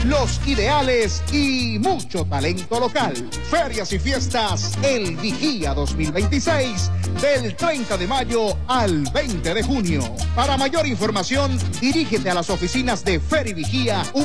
los ideales y mucho talento local. Ferias y fiestas El Vigía 2026 del 30 de mayo al 20 de junio. Para mayor información, dirígete a las oficinas de Fer y Vigía